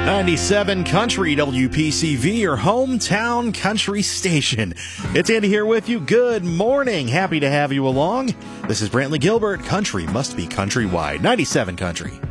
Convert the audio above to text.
97 Country WPCV, your hometown country station. It's Andy here with you. Good morning. Happy to have you along. This is Brantley Gilbert. Country must be countrywide. 97 Country.